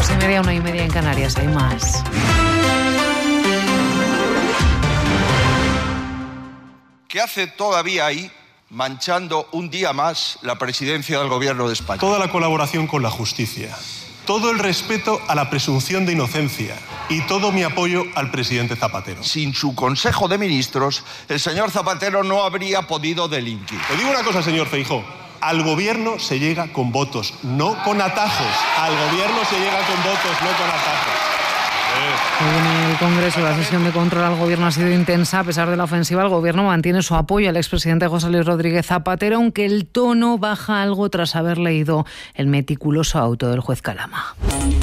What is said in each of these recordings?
6:30, 1:30 en Canarias. Hay más. ¿Qué hace todavía ahí, manchando un día más la presidencia del Gobierno de España? Toda la colaboración con la justicia, todo el respeto a la presunción de inocencia y todo mi apoyo al presidente Zapatero. Sin su Consejo de Ministros, el señor Zapatero no habría podido delinquir. Le digo una cosa, señor Feijóo. Al gobierno se llega con votos, no con atajos. Al gobierno se llega con votos, no con atajos. Hoy en el Congreso la sesión de control al Gobierno ha sido intensa. A pesar de la ofensiva, el Gobierno mantiene su apoyo al expresidente José Luis Rodríguez Zapatero, aunque el tono baja algo tras haber leído el meticuloso auto del juez Calama.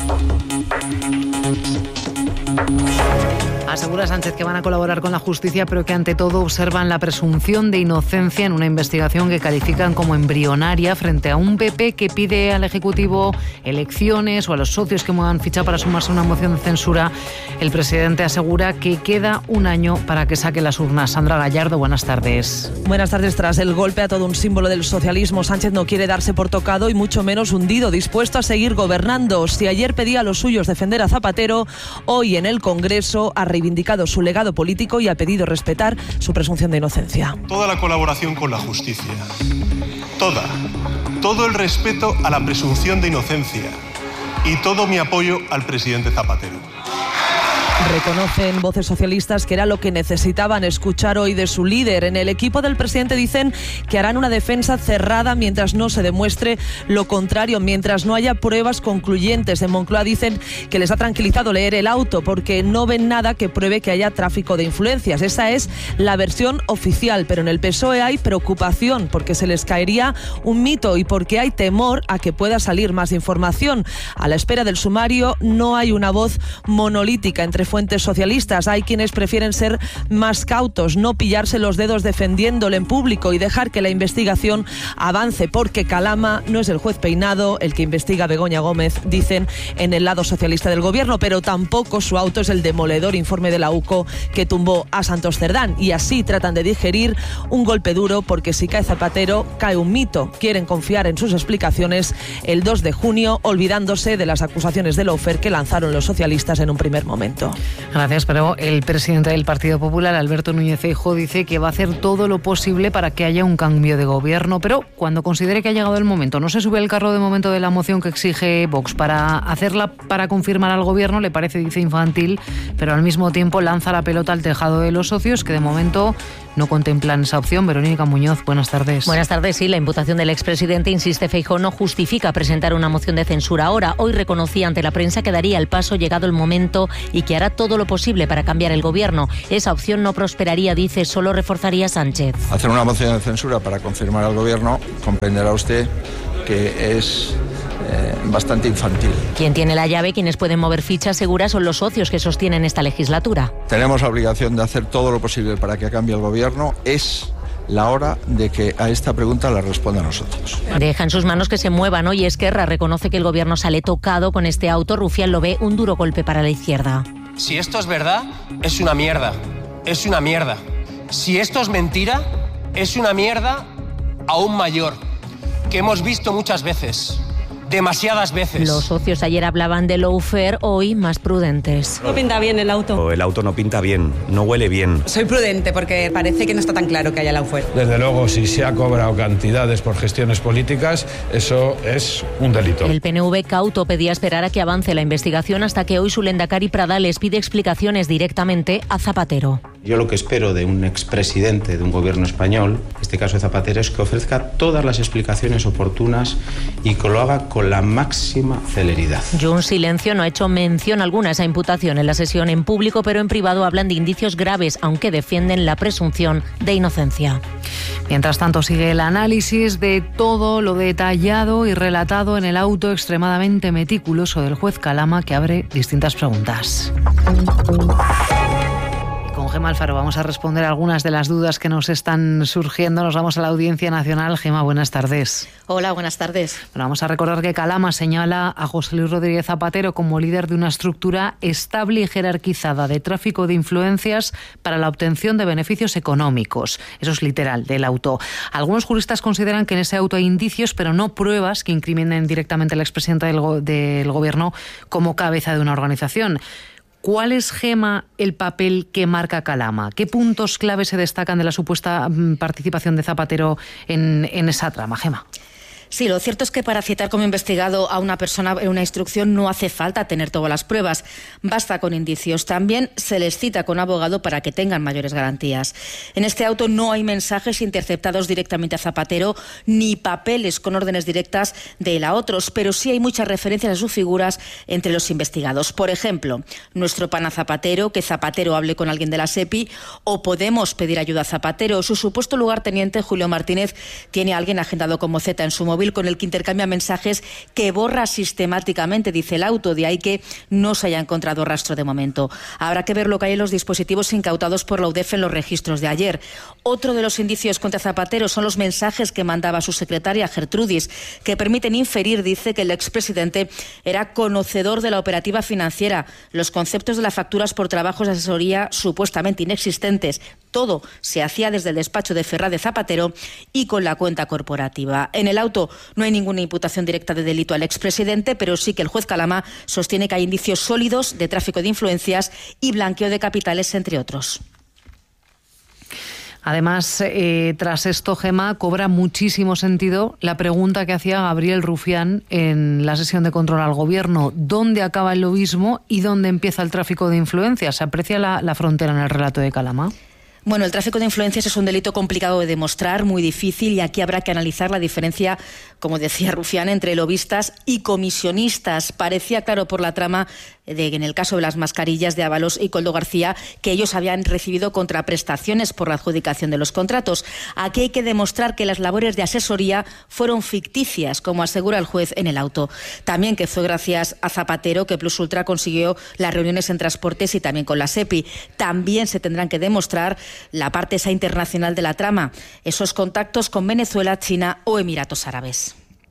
Asegura Sánchez que van a colaborar con la justicia, pero que ante todo observan la presunción de inocencia en una investigación que califican como embrionaria frente a un PP que pide al Ejecutivo elecciones o a los socios que muevan ficha para sumarse a una moción de censura. El presidente asegura que queda un año para que saque las urnas. Sandra Gallardo, buenas tardes. Buenas tardes. Tras el golpe a todo un símbolo del socialismo, Sánchez no quiere darse por tocado y mucho menos hundido, dispuesto a seguir gobernando. Si ayer pedía a los suyos defender a Zapatero, hoy en el Congreso ha reivindicado su legado político y ha pedido respetar su presunción de inocencia. Toda la colaboración con la justicia, todo el respeto a la presunción de inocencia y todo mi apoyo al presidente Zapatero. Reconocen voces socialistas que era lo que necesitaban escuchar hoy de su líder. En el equipo del presidente dicen que harán una defensa cerrada mientras no se demuestre lo contrario, mientras no haya pruebas concluyentes. En Moncloa dicen que les ha tranquilizado leer el auto porque no ven nada que pruebe que haya tráfico de influencias. Esa es la versión oficial, pero en el PSOE hay preocupación porque se les caería un mito y porque hay temor a que pueda salir más información. A la espera del sumario no hay una voz monolítica entre fuentes socialistas. Hay quienes prefieren ser más cautos, no pillarse los dedos defendiéndole en público y dejar que la investigación avance, porque Calama no es el juez peinado, el que investiga a Begoña Gómez, dicen en el lado socialista del gobierno, pero tampoco su auto es el demoledor informe de la UCO que tumbó a Santos Cerdán. Y así tratan de digerir un golpe duro, porque si cae Zapatero, cae un mito. Quieren confiar en sus explicaciones el 2 de junio, olvidándose de las acusaciones de lawfare que lanzaron los socialistas en un primer momento. Gracias, pero el presidente del Partido Popular, Alberto Núñez Feijóo, dice que va a hacer todo lo posible para que haya un cambio de gobierno, pero cuando considere que ha llegado el momento, no se sube al carro de momento de la moción que exige Vox para hacerla, para confirmar al gobierno, le parece, dice, infantil, pero al mismo tiempo lanza la pelota al tejado de los socios, que de momento no contemplan esa opción. Verónica Muñoz, buenas tardes. Buenas tardes. Sí, la imputación del expresidente, insiste Feijóo, no justifica presentar una moción de censura ahora. Hoy reconocía ante la prensa que daría el paso llegado el momento y que hará todo lo posible para cambiar el gobierno. Esa opción no prosperaría, dice, solo reforzaría a Sánchez. Hacer una moción de censura para confirmar al gobierno, comprenderá usted que es bastante infantil. Quien tiene la llave, quienes pueden mover fichas seguras, son los socios que sostienen esta legislatura. Tenemos la obligación de hacer todo lo posible para que cambie el gobierno. Es la hora de que a esta pregunta la responda a nosotros. Deja en sus manos que se muevan. Hoy Esquerra reconoce que el gobierno sale tocado con este auto. Rufián lo ve un duro golpe para la izquierda. Si esto es verdad, es una mierda. Es una mierda. Si esto es mentira, es una mierda aún mayor, que hemos visto muchas veces. Demasiadas veces. Los socios ayer hablaban de lawfare, hoy más prudentes. No pinta bien el auto. El auto no pinta bien, no huele bien. Soy prudente porque parece que no está tan claro que haya lawfare. Desde luego, si se ha cobrado cantidades por gestiones políticas, eso es un delito. El PNV cauto pedía esperar a que avance la investigación hasta que hoy su lehendakari Pradal les pide explicaciones directamente a Zapatero. Yo lo que espero de un expresidente de un gobierno español, en este caso de Zapatero, es que ofrezca todas las explicaciones oportunas y que lo haga con la máxima celeridad. Junts Silencio no ha hecho mención alguna a esa imputación en la sesión en público, pero en privado hablan de indicios graves, aunque defienden la presunción de inocencia. Mientras tanto, sigue el análisis de todo lo detallado y relatado en el auto extremadamente meticuloso del juez Calama, que abre distintas preguntas. Con Gemma Alfaro vamos a responder algunas de las dudas que nos están surgiendo. Nos vamos a la Audiencia Nacional. Gemma, buenas tardes. Hola, buenas tardes. Bueno, vamos a recordar que Calama señala a José Luis Rodríguez Zapatero como líder de una estructura estable y jerarquizada de tráfico de influencias para la obtención de beneficios económicos. Eso es literal, del auto. Algunos juristas consideran que en ese auto hay indicios, pero no pruebas que incriminen directamente al expresidente del Gobierno como cabeza de una organización. ¿Cuál es, Gemma, el papel que marca Calama? ¿Qué puntos clave se destacan de la supuesta participación de Zapatero en esa trama, Gemma? Sí, lo cierto es que para citar como investigado a una persona en una instrucción no hace falta tener todas las pruebas, basta con indicios. También se les cita con abogado para que tengan mayores garantías. En este auto no hay mensajes interceptados directamente a Zapatero ni papeles con órdenes directas de él a otros, pero sí hay muchas referencias a sus figuras entre los investigados. Por ejemplo, nuestro pana Zapatero, que Zapatero hable con alguien de la SEPI, o podemos pedir ayuda a Zapatero. Su supuesto lugarteniente, Julio Martínez, tiene a alguien agendado como Z en su móvil con el que intercambia mensajes que borra sistemáticamente, dice el auto, de ahí que no se haya encontrado rastro de momento. Habrá que ver lo que hay en los dispositivos incautados por la UDEF en los registros de ayer. Otro de los indicios contra Zapatero son los mensajes que mandaba su secretaria Gertrudis, que permiten inferir, dice, que el expresidente era conocedor de la operativa financiera, los conceptos de las facturas por trabajos de asesoría supuestamente inexistentes. Todo se hacía desde el despacho de Ferraz Zapatero y con la cuenta corporativa. En el auto no hay ninguna imputación directa de delito al expresidente, pero sí que el juez Calama sostiene que hay indicios sólidos de tráfico de influencias y blanqueo de capitales, entre otros. Además, tras esto, Gemma, cobra muchísimo sentido la pregunta que hacía Gabriel Rufián en la sesión de control al Gobierno. ¿Dónde acaba el lobismo y dónde empieza el tráfico de influencias? ¿Se aprecia la frontera en el relato de Calama? Bueno, el tráfico de influencias es un delito complicado de demostrar, muy difícil, y aquí habrá que analizar la diferencia, como decía Rufián, entre lobistas y comisionistas. Parecía claro por la trama en el caso de las mascarillas de Ábalos y Koldo García, que ellos habían recibido contraprestaciones por la adjudicación de los contratos. Aquí hay que demostrar que las labores de asesoría fueron ficticias, como asegura el juez en el auto. También que fue gracias a Zapatero que Plus Ultra consiguió las reuniones en transportes y también con la SEPI. También se tendrán que demostrar la parte esa internacional de la trama, esos contactos con Venezuela, China o Emiratos Árabes.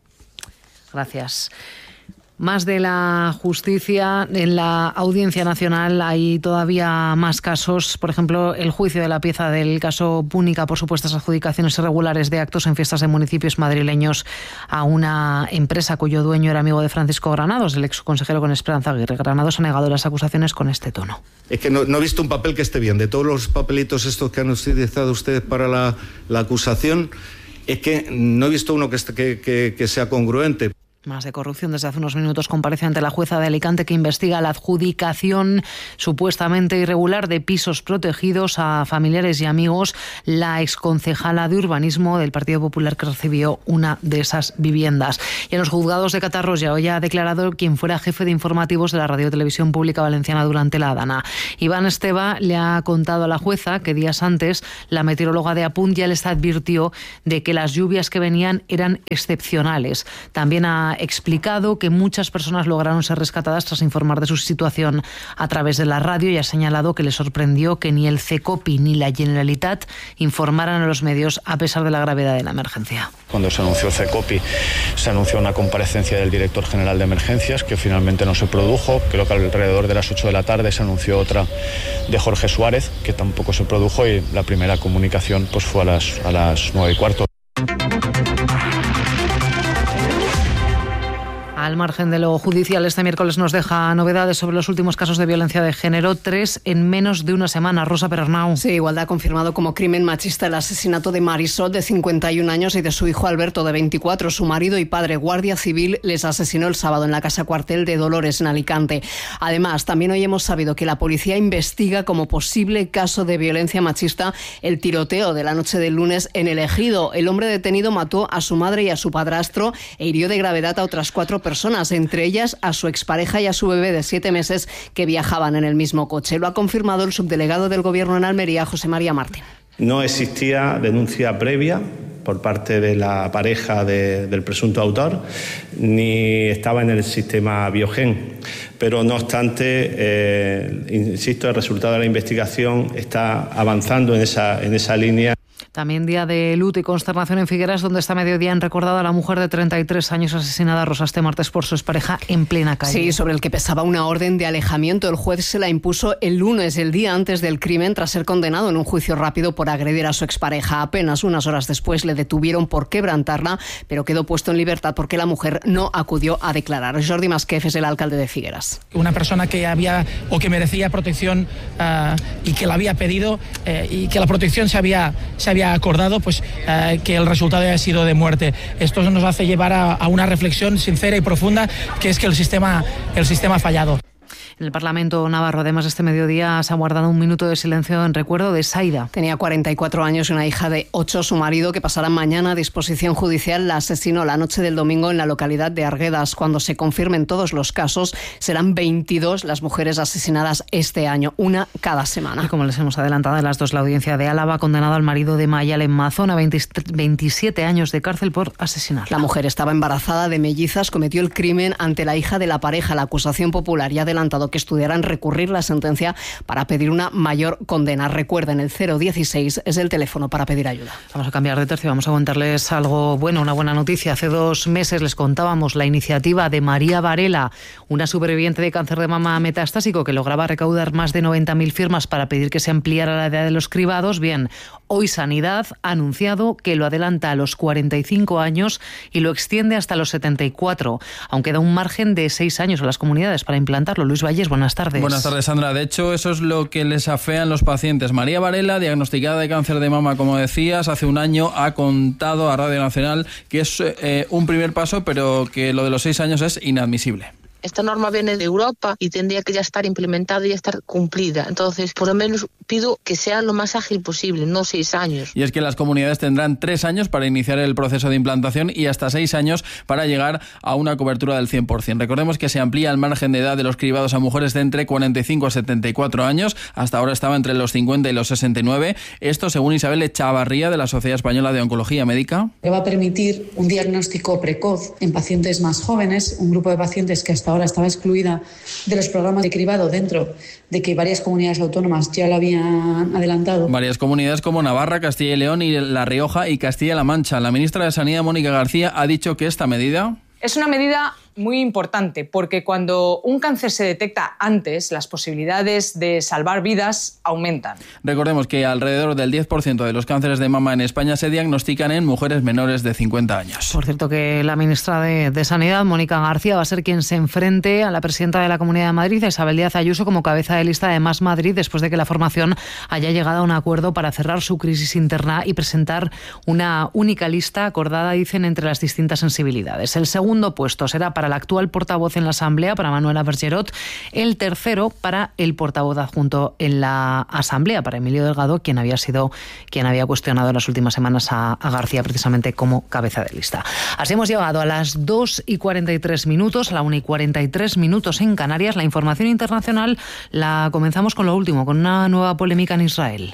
Gracias. Más de la justicia. En la Audiencia Nacional hay todavía más casos. Por ejemplo, el juicio de la pieza del caso Púnica por supuestas adjudicaciones irregulares de actos en fiestas de municipios madrileños a una empresa cuyo dueño era amigo de Francisco Granados, el exconsejero con Esperanza Aguirre. Granados ha negado las acusaciones con este tono. Es que no he visto un papel que esté bien. De todos los papelitos estos que han utilizado ustedes para la acusación, es que no he visto uno que sea congruente. Más de corrupción. Desde hace unos minutos comparece ante la jueza de Alicante que investiga la adjudicación supuestamente irregular de pisos protegidos a familiares y amigos. La exconcejala de urbanismo del Partido Popular que recibió una de esas viviendas. Y en los juzgados de Catarroja hoy ha declarado quien fuera jefe de informativos de la Radio Televisión Pública Valenciana durante la Dana. Iván Esteva le ha contado a la jueza que días antes la meteoróloga de Apunt ya les advirtió de que las lluvias que venían eran excepcionales. También ha explicado que muchas personas lograron ser rescatadas tras informar de su situación a través de la radio y ha señalado que le sorprendió que ni el CECOPI ni la Generalitat informaran a los medios a pesar de la gravedad de la emergencia. Cuando se anunció el CECOPI se anunció una comparecencia del director general de emergencias que finalmente no se produjo. Creo que alrededor de las 8 de la tarde se anunció otra de Jorge Suárez que tampoco se produjo y la primera comunicación pues fue a las 9:15. Al margen de lo judicial, este miércoles nos deja novedades sobre los últimos casos de violencia de género, 3 en menos de una semana. Rosa Perarnau. Sí, Igualdad ha confirmado como crimen machista el asesinato de Marisol, de 51 años, y de su hijo Alberto, de 24. Su marido y padre, guardia civil, les asesinó el sábado en la casa cuartel de Dolores, en Alicante. Además, también hoy hemos sabido que la policía investiga como posible caso de violencia machista el tiroteo de la noche del lunes en El Ejido. El hombre detenido mató a su madre y a su padrastro e hirió de gravedad a otras 4 personas, entre ellas a su expareja y a su bebé de 7 meses que viajaban en el mismo coche. Lo ha confirmado el subdelegado del Gobierno en Almería, José María Martín. No existía denuncia previa por parte de la pareja del presunto autor, ni estaba en el sistema Biogen. Pero no obstante, insisto, el resultado de la investigación está avanzando en esa línea. También día de luto y consternación en Figueras, donde esta mediodía han recordado a la mujer de 33 años asesinada, Rosa, este martes por su expareja en plena calle. Sí, sobre el que pesaba una orden de alejamiento. El juez se la impuso el lunes, el día antes del crimen, tras ser condenado en un juicio rápido por agredir a su expareja. Apenas unas horas después le detuvieron por quebrantarla, pero quedó puesto en libertad porque la mujer no acudió a declarar. Jordi Masquef es el alcalde de Figueras. Una persona que había o que merecía protección y que la había pedido y que la protección se había acordado, pues que el resultado haya sido de muerte. Esto nos hace llevar a una reflexión sincera y profunda, que es que el sistema ha fallado. En el Parlamento navarro, además, este mediodía se ha guardado un minuto de silencio en recuerdo de Saida. Tenía 44 años y una hija de 8. Su marido, que pasará mañana a disposición judicial, la asesinó la noche del domingo en la localidad de Arguedas. Cuando se confirmen todos los casos, serán 22 las mujeres asesinadas este año, una cada semana. Y como les hemos adelantado a las 2, la audiencia de Álava ha condenado al marido de Mayalen Mazón a 27 años de cárcel por asesinar. La mujer estaba embarazada de mellizas, cometió el crimen ante la hija de la pareja. La acusación popular ya ha adelantado que estudiarán recurrir la sentencia para pedir una mayor condena. Recuerden, el 016 es el teléfono para pedir ayuda. Vamos a cambiar de tercio, vamos a contarles algo bueno, una buena noticia. Hace 2 meses les contábamos la iniciativa de María Varela, una superviviente de cáncer de mama metastásico que lograba recaudar más de 90.000 firmas para pedir que se ampliara la edad de los cribados. Bien, hoy Sanidad ha anunciado que lo adelanta a los 45 años y lo extiende hasta los 74, aunque da un margen de 6 años a las comunidades para implantarlo. Luis Valles, buenas tardes. Buenas tardes, Sandra. De hecho, eso es lo que les afean los pacientes. María Varela, diagnosticada de cáncer de mama, como decías, hace un año ha contado a Radio Nacional que es un primer paso, pero que lo de los 6 años es inadmisible. Esta norma viene de Europa y tendría que ya estar implementada y estar cumplida. Entonces, por lo menos pido que sea lo más ágil posible, no 6 años. Y es que las comunidades tendrán 3 años para iniciar el proceso de implantación y hasta 6 años para llegar a una cobertura del 100%. Recordemos que se amplía el margen de edad de los cribados a mujeres de entre 45 a 74 años. Hasta ahora estaba entre los 50 y los 69. Esto, según Isabel Echavarría, de la Sociedad Española de Oncología Médica. Que va a permitir un diagnóstico precoz en pacientes más jóvenes, un grupo de pacientes que hasta ahora estaba excluida de los programas de cribado, dentro de que varias comunidades autónomas ya lo habían adelantado. Varias comunidades como Navarra, Castilla y León y La Rioja y Castilla-La Mancha. La ministra de Sanidad, Mónica García, ha dicho que esta medida... Es una medida muy importante porque cuando un cáncer se detecta antes, las posibilidades de salvar vidas aumentan. Recordemos que alrededor del 10% de los cánceres de mama en España se diagnostican en mujeres menores de 50 años. Por cierto, que la ministra de Sanidad, Mónica García, va a ser quien se enfrente a la presidenta de la Comunidad de Madrid, Isabel Díaz Ayuso, como cabeza de lista de Más Madrid, después de que la formación haya llegado a un acuerdo para cerrar su crisis interna y presentar una única lista acordada, dicen, entre las distintas sensibilidades. El segundo puesto será para el actual portavoz en la Asamblea, para Manuela Bergerot. El tercero para el portavoz adjunto en la Asamblea, para Emilio Delgado, quien había cuestionado en las últimas semanas a García precisamente como cabeza de lista. Así hemos llegado a las 2:43, a la 1:43 en Canarias. La información internacional la comenzamos con lo último, con una nueva polémica en Israel.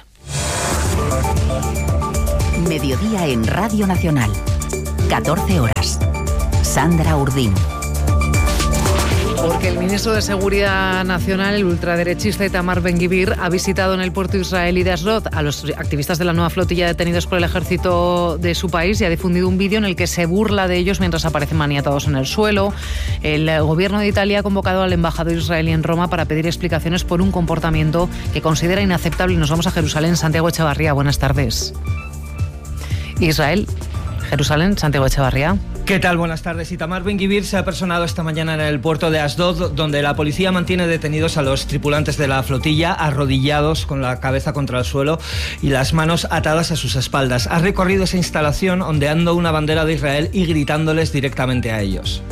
Mediodía en Radio Nacional. 14 horas. Sandra Urdín. Porque el ministro de Seguridad Nacional, el ultraderechista Itamar Ben-Gvir, ha visitado en el puerto israelí de Ashdod a los activistas de la nueva flotilla detenidos por el ejército de su país y ha difundido un vídeo en el que se burla de ellos mientras aparecen maniatados en el suelo. El gobierno de Italia ha convocado al embajador israelí en Roma para pedir explicaciones por un comportamiento que considera inaceptable. Y nos vamos a Jerusalén. Santiago Echevarría, buenas tardes. Israel, Jerusalén, Santiago Echevarría. ¿Qué tal? Buenas tardes. Itamar Ben-Gvir se ha personado esta mañana en el puerto de Ashdod, donde la policía mantiene detenidos a los tripulantes de la flotilla, arrodillados con la cabeza contra el suelo y las manos atadas a sus espaldas. Ha recorrido esa instalación ondeando una bandera de Israel y gritándoles directamente a ellos.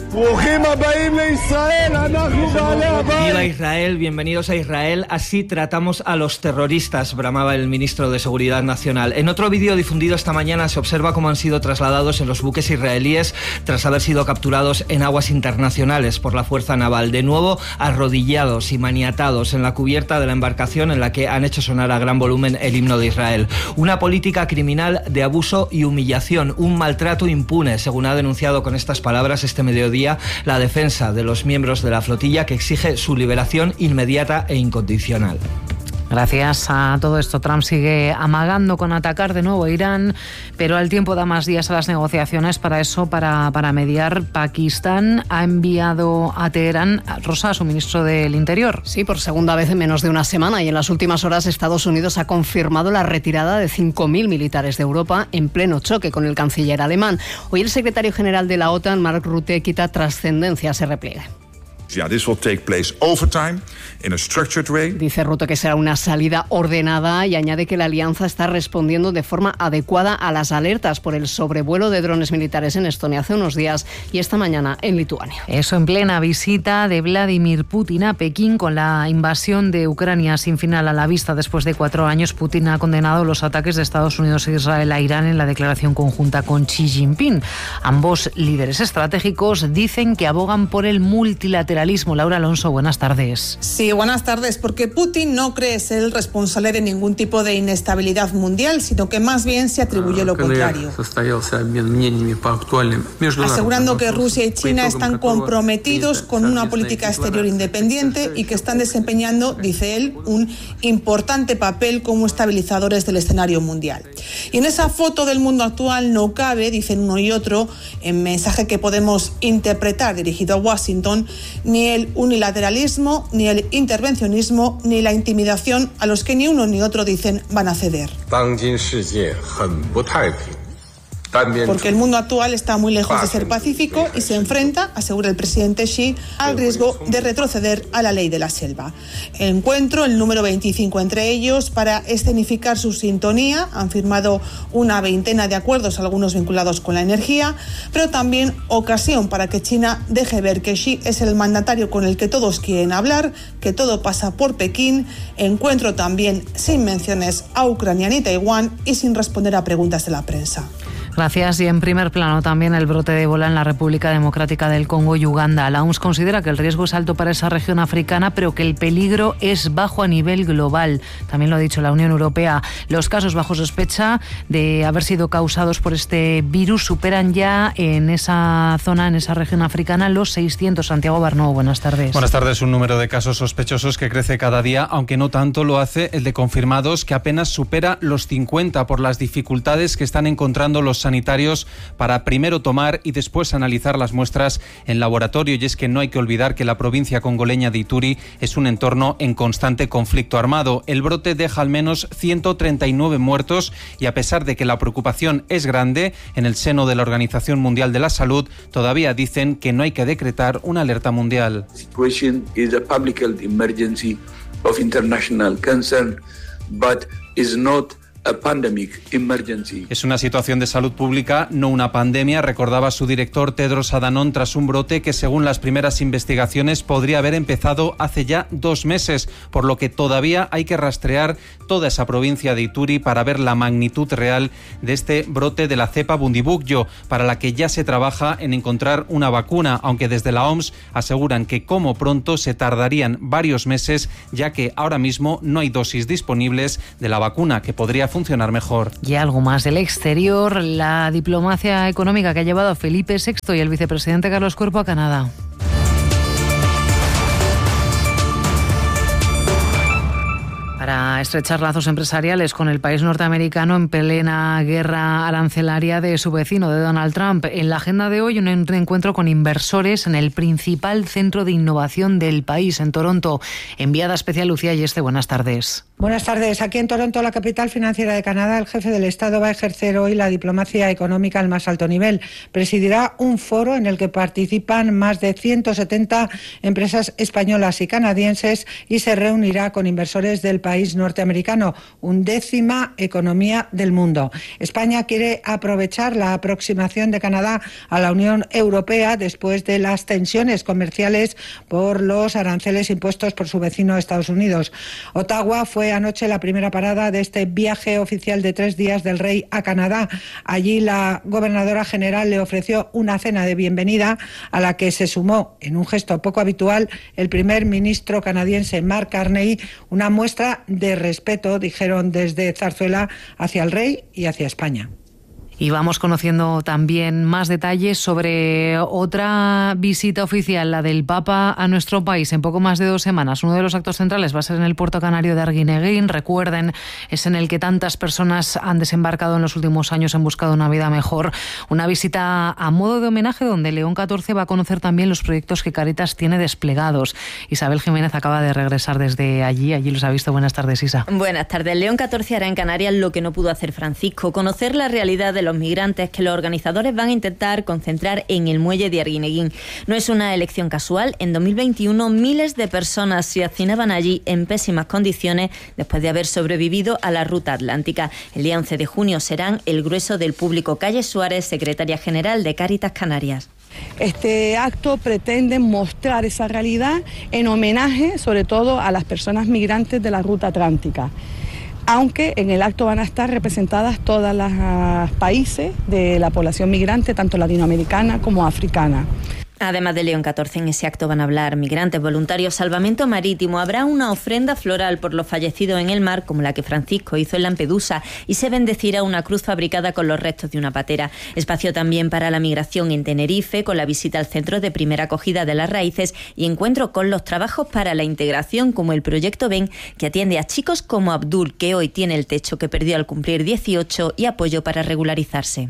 ¡Viva Israel! Bienvenidos a Israel. Así tratamos a los terroristas, bramaba el ministro de Seguridad Nacional. En otro vídeo difundido esta mañana se observa cómo han sido trasladados en los buques israelíes tras haber sido capturados en aguas internacionales por la Fuerza Naval, de nuevo arrodillados y maniatados en la cubierta de la embarcación en la que han hecho sonar a gran volumen el himno de Israel. Una política criminal de abuso y humillación, un maltrato impune, según ha denunciado con estas palabras este mediodía la defensa de los miembros de la flotilla, que exige su liberación inmediata e incondicional. Gracias a todo esto, Trump sigue amagando con atacar de nuevo a Irán, pero al tiempo da más días a las negociaciones. Para eso, para mediar, Pakistán ha enviado a Teherán, Rosa, a su ministro del Interior. Sí, por segunda vez en menos de una semana, y en las últimas horas Estados Unidos ha confirmado la retirada de 5.000 militares de Europa en pleno choque con el canciller alemán. Hoy el secretario general de la OTAN, Mark Rutte, quita trascendencia a ese repliegue. This will take place over time, in a structured way. Dice Rutte que será una salida ordenada y añade que la alianza está respondiendo de forma adecuada a las alertas por el sobrevuelo de drones militares en Estonia hace unos días y esta mañana en Lituania. Eso en plena visita de Vladimir Putin a Pekín con la invasión de Ucrania sin final a la vista después de 4 años. Putin ha condenado los ataques de Estados Unidos e Israel a Irán en la declaración conjunta con Xi Jinping. Ambos líderes estratégicos dicen que abogan por el multilateralismo. Laura Alonso, buenas tardes. Sí, buenas tardes, porque Putin no cree ser el responsable de ningún tipo de inestabilidad mundial, sino que más bien se atribuye lo contrario. Asegurando que Rusia y China están comprometidos con una política exterior independiente y que están desempeñando, dice él, un importante papel como estabilizadores del escenario mundial. Y en esa foto del mundo actual no cabe, dicen uno y otro, en mensaje que podemos interpretar dirigido a Washington, ni el unilateralismo, ni el intervencionismo, ni la intimidación a los que ni uno ni otro dicen van a ceder. Porque el mundo actual está muy lejos de ser pacífico y se enfrenta, asegura el presidente Xi, al riesgo de retroceder a la ley de la selva. El encuentro, el número 25 entre ellos, para escenificar su sintonía, han firmado una veintena de acuerdos, algunos vinculados con la energía, pero también ocasión para que China deje ver que Xi es el mandatario con el que todos quieren hablar, que todo pasa por Pekín. Encuentro también sin menciones a Ucrania ni Taiwán y sin responder a preguntas de la prensa. Gracias. Y en primer plano también el brote de ébola en la República Democrática del Congo y Uganda. La OMS considera que el riesgo es alto para esa región africana, pero que el peligro es bajo a nivel global. También lo ha dicho la Unión Europea. Los casos bajo sospecha de haber sido causados por este virus superan ya en esa zona, en esa región africana, los 600. Santiago Barnó, buenas tardes. Buenas tardes. Un número de casos sospechosos que crece cada día, aunque no tanto lo hace el de confirmados, que apenas supera los 50 por las dificultades que están encontrando los sanitarios para primero tomar y después analizar las muestras en laboratorio. Y es que no hay que olvidar que la provincia congoleña de Ituri es un entorno en constante conflicto armado. El brote deja al menos 139 muertos y, a pesar de que la preocupación es grande, en el seno de la Organización Mundial de la Salud todavía dicen que no hay que decretar una alerta mundial. Situation is a public health emergency of international concern, but is not a pandemic emergency. Es una situación de salud pública, no una pandemia, recordaba su director Tedros Adhanom tras un brote que, según las primeras investigaciones, podría haber empezado hace ya 2 meses, por lo que todavía hay que rastrear toda esa provincia de Ituri para ver la magnitud real de este brote de la cepa Bundibugyo, para la que ya se trabaja en encontrar una vacuna, aunque desde la OMS aseguran que como pronto se tardarían varios meses, ya que ahora mismo no hay dosis disponibles de la vacuna que podría funcionar mejor. Y algo más del exterior, la diplomacia económica que ha llevado a Felipe VI y el vicepresidente Carlos Cuerpo a Canadá. Para estrechar lazos empresariales con el país norteamericano en plena guerra arancelaria de su vecino, de Donald Trump. En la agenda de hoy, un encuentro con inversores en el principal centro de innovación del país, en Toronto. Enviada especial Lucía Yeste, buenas tardes. Buenas tardes. Aquí en Toronto, la capital financiera de Canadá, el jefe del Estado va a ejercer hoy la diplomacia económica al más alto nivel. Presidirá un foro en el que participan más de 170 empresas españolas y canadienses y se reunirá con inversores del país norteamericano, 11ª economía del mundo. España quiere aprovechar la aproximación de Canadá a la Unión Europea después de las tensiones comerciales por los aranceles impuestos por su vecino Estados Unidos. Ottawa fue fue anoche la primera parada de este viaje oficial de 3 días del rey a Canadá. Allí la gobernadora general le ofreció una cena de bienvenida a la que se sumó, en un gesto poco habitual, el primer ministro canadiense Mark Carney, una muestra de respeto, dijeron desde Zarzuela, hacia el rey y hacia España. Y vamos conociendo también más detalles sobre otra visita oficial, la del Papa a nuestro país en poco más de 2 semanas. Uno de los actos centrales va a ser en el puerto canario de Arguineguín. Recuerden, es en el que tantas personas han desembarcado en los últimos años en busca de una vida mejor. Una visita a modo de homenaje donde León XIV va a conocer también los proyectos que Cáritas tiene desplegados. Isabel Jiménez acaba de regresar desde allí los ha visto. Buenas tardes, Isa. Buenas tardes. León XIV hará en Canarias lo que no pudo hacer Francisco, conocer la realidad de los migrantes que los organizadores van a intentar concentrar en el muelle de Arguineguín. No es una elección casual. En 2021 miles de personas se hacinaban allí en pésimas condiciones después de haber sobrevivido a la ruta atlántica. El día 11 de junio serán el grueso del público. Calle Suárez, secretaria general de Cáritas Canarias. Este acto pretende mostrar esa realidad en homenaje sobre todo a las personas migrantes de la ruta atlántica. Aunque en el acto van a estar representadas todos los países de la población migrante, tanto latinoamericana como africana. Además de León XIV, en ese acto van a hablar migrantes, voluntarios, salvamento marítimo. Habrá una ofrenda floral por los fallecidos en el mar, como la que Francisco hizo en Lampedusa, y se bendecirá una cruz fabricada con los restos de una patera. Espacio también para la migración en Tenerife, con la visita al Centro de Primera Acogida de las Raíces y encuentro con los trabajos para la integración, como el Proyecto Ven, que atiende a chicos como Abdul, que hoy tiene el techo que perdió al cumplir 18, y apoyo para regularizarse.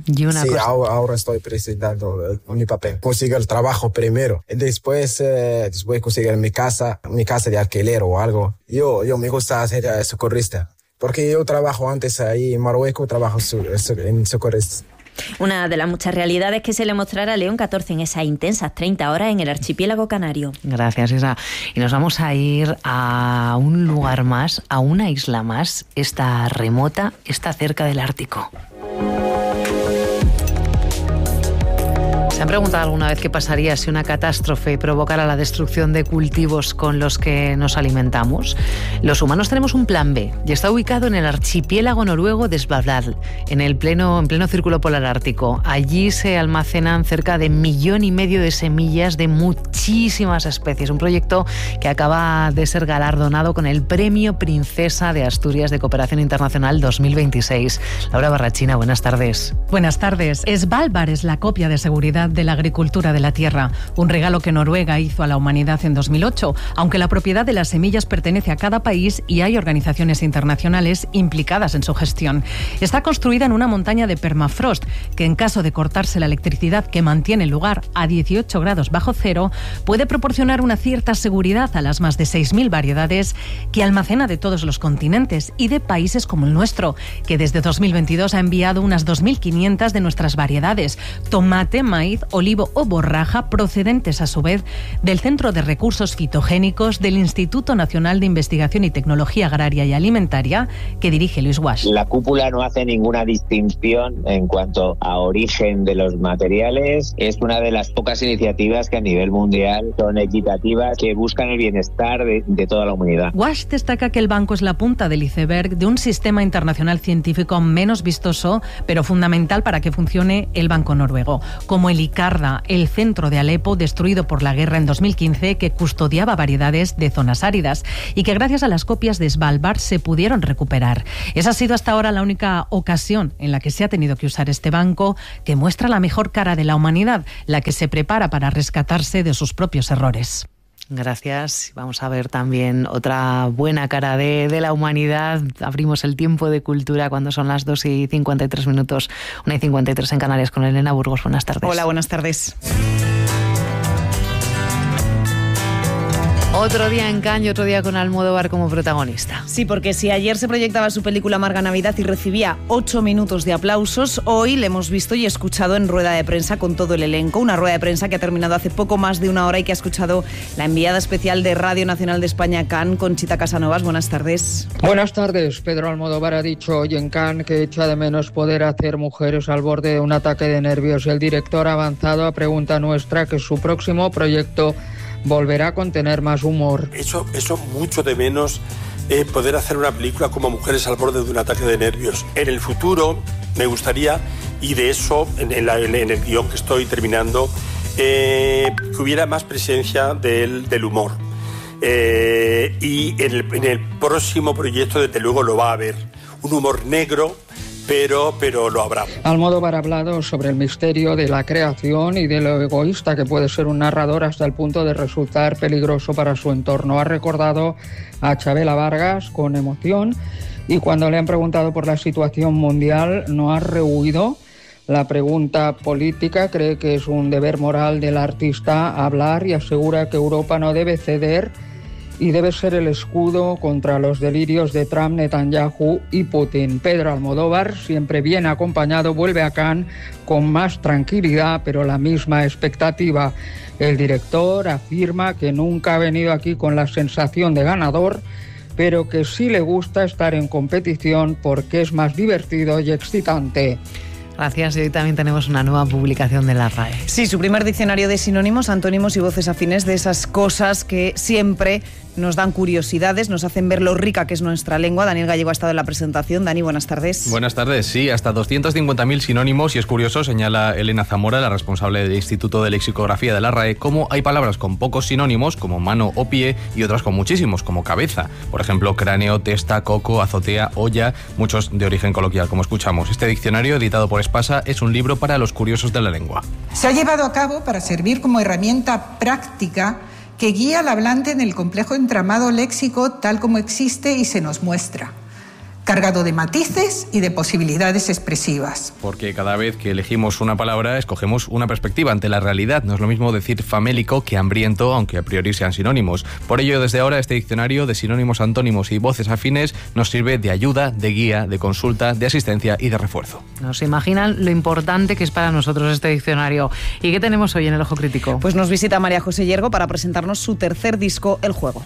Ahora estoy presentando mi papel. Consigo el trabajo primero, después conseguir mi casa de alquiler o algo. Yo me gusta ser socorrista, porque yo trabajo antes ahí en Marruecos, trabajo en socorrista. Una de las muchas realidades que se le mostrará a León XIV en esas intensas 30 horas en el archipiélago canario. Gracias, Isa. Y nos vamos a ir a un lugar más, a una isla más, esta remota, está cerca del Ártico. ¿Se han preguntado alguna vez qué pasaría si una catástrofe provocara la destrucción de cultivos con los que nos alimentamos? Los humanos tenemos un plan B y está ubicado en el archipiélago noruego de Svalbard, en pleno círculo polar ártico. Allí se almacenan cerca de 1,5 millones de semillas de muchísimas especies. Un proyecto que acaba de ser galardonado con el Premio Princesa de Asturias de Cooperación Internacional 2026. Laura Barrachina, buenas tardes. Buenas tardes. Svalbard es la copia de seguridad de la agricultura de la tierra, un regalo que Noruega hizo a la humanidad en 2008, aunque la propiedad de las semillas pertenece a cada país y hay organizaciones internacionales implicadas en su gestión. Está construida en una montaña de permafrost que, en caso de cortarse la electricidad que mantiene el lugar a 18 grados bajo cero, puede proporcionar una cierta seguridad a las más de 6.000 variedades que almacena de todos los continentes y de países como el nuestro, que desde 2022 ha enviado unas 2.500 de nuestras variedades: tomate, maíz, olivo o borraja, procedentes a su vez del Centro de Recursos Fitogénicos del Instituto Nacional de Investigación y Tecnología Agraria y Alimentaria, que dirige Luis Wash. La cúpula no hace ninguna distinción en cuanto a origen de los materiales. Es una de las pocas iniciativas que a nivel mundial son equitativas, que buscan el bienestar de toda la humanidad. Wash destaca que el banco es la punta del iceberg de un sistema internacional científico menos vistoso, pero fundamental para que funcione el Banco Noruego, como el ICARDA, el centro de Alepo destruido por la guerra en 2015, que custodiaba variedades de zonas áridas y que gracias a las copias de Svalbard se pudieron recuperar. Esa ha sido hasta ahora la única ocasión en la que se ha tenido que usar este banco, que muestra la mejor cara de la humanidad, la que se prepara para rescatarse de sus propios errores. Gracias. Vamos a ver también otra buena cara de la humanidad. Abrimos el tiempo de cultura cuando son las 2:53, 1:53 en Canarias, con Elena Burgos. Buenas tardes. Hola, buenas tardes. Otro día en Cannes y otro día con Almodóvar como protagonista. Sí, porque si ayer se proyectaba su película Amarga Navidad y recibía 8 minutos de aplausos, hoy le hemos visto y escuchado en rueda de prensa con todo el elenco. Una rueda de prensa que ha terminado hace poco más de una hora y que ha escuchado la enviada especial de Radio Nacional de España a Cannes, Conchita Casanovas. Buenas tardes. Buenas tardes. Pedro Almodóvar ha dicho hoy en Cannes que echa de menos poder hacer Mujeres al borde de un ataque de nervios. El director ha avanzado a pregunta nuestra que su próximo proyecto volverá a contener más humor. Eso mucho de menos poder hacer una película como Mujeres al borde de un ataque de nervios. En el futuro me gustaría, y de eso en el guión que estoy terminando, que hubiera más presencia del humor. Y en el próximo proyecto desde luego lo va a haber. Un humor negro, pero lo habrá. Almodóvar ha hablado sobre el misterio de la creación y de lo egoísta que puede ser un narrador hasta el punto de resultar peligroso para su entorno. Ha recordado a Chabela Vargas con emoción y cuando le han preguntado por la situación mundial no ha rehuido la pregunta política. Cree que es un deber moral del artista hablar y asegura que Europa no debe ceder y debe ser el escudo contra los delirios de Trump, Netanyahu y Putin. Pedro Almodóvar, siempre bien acompañado, vuelve a Cannes con más tranquilidad, pero la misma expectativa. El director afirma que nunca ha venido aquí con la sensación de ganador, pero que sí le gusta estar en competición porque es más divertido y excitante. Gracias. Y hoy también tenemos una nueva publicación de la RAE. Sí, su primer diccionario de sinónimos, antónimos y voces afines, de esas cosas que siempre nos dan curiosidades, nos hacen ver lo rica que es nuestra lengua. Daniel Gallego ha estado en la presentación. Dani, buenas tardes. Buenas tardes, sí, hasta 250.000 sinónimos, y es curioso, señala Elena Zamora, la responsable del Instituto de Lexicografía de la RAE, cómo hay palabras con pocos sinónimos, como mano o pie, y otras con muchísimos, como cabeza. Por ejemplo, cráneo, testa, coco, azotea, olla, muchos de origen coloquial, como escuchamos. Este diccionario, editado por Espasa, es un libro para los curiosos de la lengua. Se ha llevado a cabo para servir como herramienta práctica que guía al hablante en el complejo entramado léxico tal como existe y se nos muestra, cargado de matices y de posibilidades expresivas. Porque cada vez que elegimos una palabra, escogemos una perspectiva ante la realidad. No es lo mismo decir famélico que hambriento, aunque a priori sean sinónimos. Por ello, desde ahora, este diccionario de sinónimos, antónimos y voces afines nos sirve de ayuda, de guía, de consulta, de asistencia y de refuerzo. ¿No se imaginan lo importante que es para nosotros este diccionario? ¿Y qué tenemos hoy en el Ojo Crítico? Pues nos visita María José Yergo para presentarnos su tercer disco, El Juego.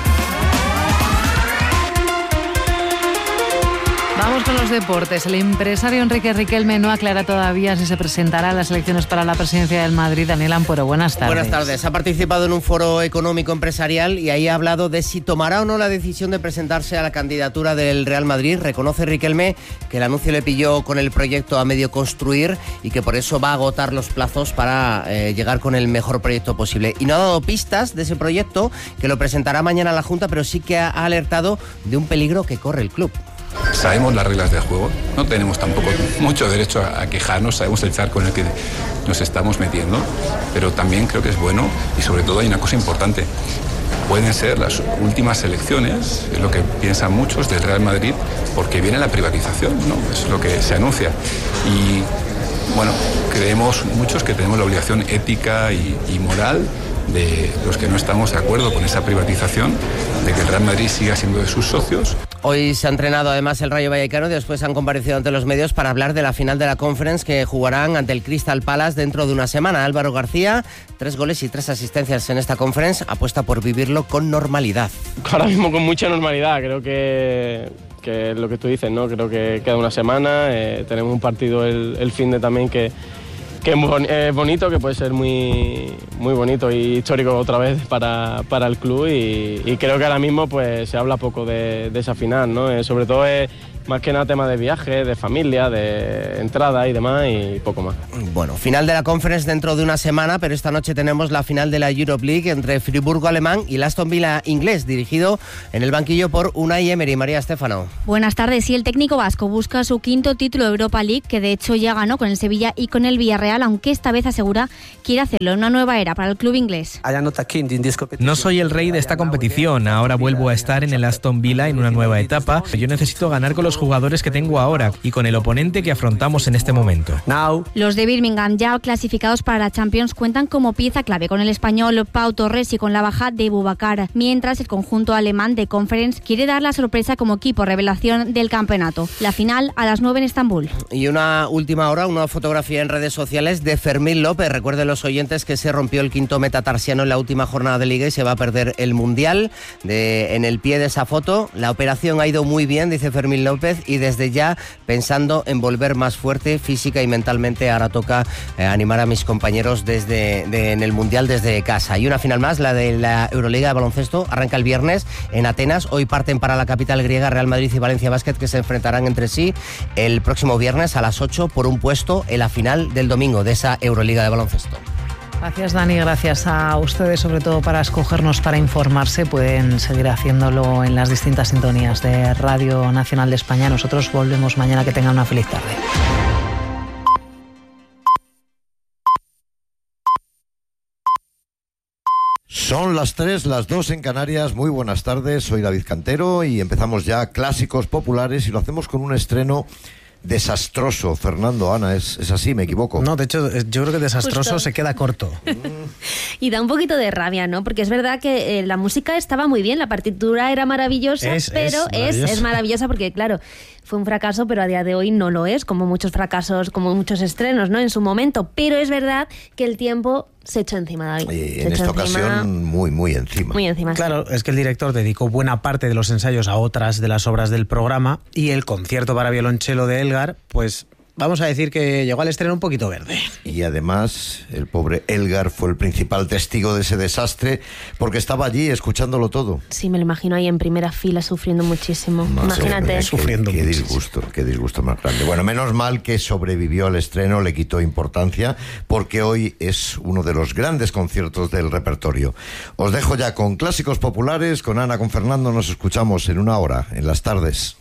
Vamos con los deportes. El empresario Enrique Riquelme no aclara todavía si se presentará a las elecciones para la presidencia del Madrid. Daniel Ampuero, buenas tardes. Buenas tardes. Ha participado en un foro económico empresarial y ahí ha hablado de si tomará o no la decisión de presentarse a la candidatura del Real Madrid. Reconoce Riquelme que el anuncio le pilló con el proyecto a medio construir y que por eso va a agotar los plazos para llegar con el mejor proyecto posible. Y no ha dado pistas de ese proyecto, que lo presentará mañana a la Junta, pero sí que ha alertado de un peligro que corre el club. Sabemos las reglas del juego, no tenemos tampoco mucho derecho a quejarnos, sabemos el charco en el que nos estamos metiendo, pero también creo que es bueno, y sobre todo hay una cosa importante: pueden ser las últimas elecciones, es lo que piensan muchos, del Real Madrid, porque viene la privatización, ¿no? Es lo que se anuncia. Y bueno, creemos muchos que tenemos la obligación ética y moral de los que no estamos de acuerdo con esa privatización, de que el Real Madrid siga siendo de sus socios. Hoy se ha entrenado además el Rayo Vallecano y después han comparecido ante los medios para hablar de la final de la Conference que jugarán ante el Crystal Palace dentro de una semana. Álvaro García, 3 goles y 3 asistencias en esta Conference, apuesta por vivirlo con normalidad. Ahora mismo con mucha normalidad, creo que es lo que tú dices, ¿no? Creo que queda una semana, tenemos un partido el fin de también que es bonito, que puede ser muy, muy bonito y histórico otra vez para el club, y creo que ahora mismo pues se habla poco de esa final, ¿no? Sobre todo es más que nada tema de viaje, de familia, de entrada y demás, y poco más. Bueno, final de la Conference dentro de una semana, pero esta noche tenemos la final de la Europe League entre Friburgo alemán y el Aston Villa inglés, dirigido en el banquillo por Unai Emery. María Estéfano. Buenas tardes. Y el técnico vasco busca su quinto título de Europa League, que de hecho ya ganó con el Sevilla y con el Villarreal, aunque esta vez asegura quiere hacerlo en una nueva era para el club inglés. No soy el rey de esta competición, ahora vuelvo a estar en el Aston Villa en una nueva etapa. Yo necesito ganar con los jugadores que tengo ahora y con el oponente que afrontamos en este momento. Los de Birmingham, ya clasificados para la Champions, cuentan como pieza clave con el español Pau Torres y con la baja de Boubacar, mientras el conjunto alemán de Conference quiere dar la sorpresa como equipo revelación del campeonato. La final a las 9 en Estambul. Y una última hora, una fotografía en redes sociales de Fermín López. Recuerden los oyentes que se rompió el quinto metatarsiano en la última jornada de Liga y se va a perder el Mundial. En el pie de esa foto, la operación ha ido muy bien, dice Fermín López, y desde ya pensando en volver más fuerte física y mentalmente. Ahora toca animar a mis compañeros en el Mundial desde casa. Y una final más, la de la Euroliga de baloncesto, arranca el viernes en Atenas. Hoy parten para la capital griega Real Madrid y Valencia Basket, que se enfrentarán entre sí el próximo viernes a las 8 por un puesto en la final del domingo de esa Euroliga de baloncesto. Gracias, Dani, gracias a ustedes sobre todo para escogernos para informarse. Pueden seguir haciéndolo en las distintas sintonías de Radio Nacional de España. Nosotros volvemos mañana. Que tengan una feliz tarde. Son las 3, las 2 en Canarias. Muy buenas tardes, soy David Cantero y empezamos ya Clásicos Populares y lo hacemos con un estreno desastroso. Fernando, Ana, ¿es así? ¿Me equivoco? No, de hecho, yo creo que desastroso Justo. Se queda corto. Y da un poquito de rabia, ¿no? Porque es verdad que la música estaba muy bien, la partitura era maravillosa, pero es maravillosa porque, claro, fue un fracaso, pero a día de hoy no lo es, como muchos fracasos, como muchos estrenos, ¿no? En su momento. Pero es verdad que el tiempo se echó encima, David. En esta ocasión, muy encima. Muy encima. Claro, es que el director dedicó buena parte de los ensayos a otras de las obras del programa y el concierto para violonchelo de Elgar, pues vamos a decir que llegó al estreno un poquito verde. Y además, el pobre Elgar fue el principal testigo de ese desastre porque estaba allí escuchándolo todo. Sí, me lo imagino ahí en primera fila sufriendo muchísimo. Imagínate. Sufriendo qué disgusto más grande. Bueno, menos mal que sobrevivió al estreno, le quitó importancia porque hoy es uno de los grandes conciertos del repertorio. Os dejo ya con Clásicos Populares, con Ana, con Fernando, nos escuchamos en una hora, en las tardes.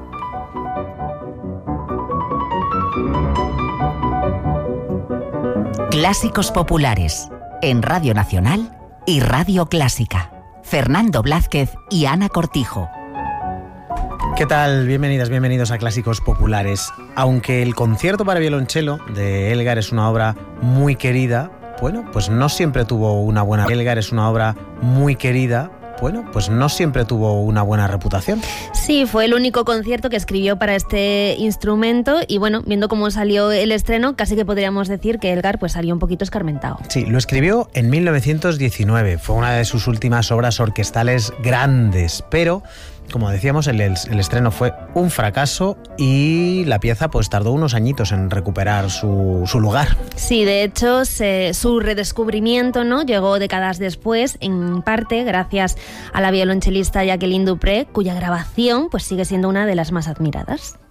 Clásicos Populares, en Radio Nacional y Radio Clásica. Fernando Blázquez y Ana Cortijo. ¿Qué tal? Bienvenidas, bienvenidos a Clásicos Populares. Aunque el concierto para violonchelo de Elgar es una obra muy querida, bueno, pues no siempre tuvo una buena... Elgar es una obra muy querida, bueno, pues no siempre tuvo una buena reputación. Sí, fue el único concierto que escribió para este instrumento y bueno, viendo cómo salió el estreno, casi que podríamos decir que Elgar pues salió un poquito escarmentado. Sí, lo escribió en 1919, fue una de sus últimas obras orquestales grandes, pero como decíamos, el estreno fue un fracaso y la pieza pues tardó unos añitos en recuperar su lugar. Sí, de hecho, su redescubrimiento, ¿no?, llegó décadas después, en parte gracias a la violonchelista Jacqueline Dupré, cuya grabación pues sigue siendo una de las más admiradas.